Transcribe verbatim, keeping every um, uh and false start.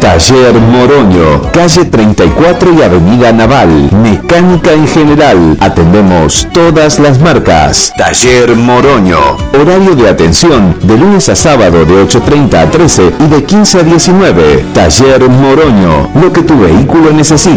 Taller Moroño, calle treinta y cuatro y Avenida Naval. Mecánica en general. Atendemos todas las marcas. Taller Moroño. Horario de atención de lunes a sábado de ocho treinta a trece y de quince a diecinueve. Taller Moroño. Lo que tu vehículo necesita.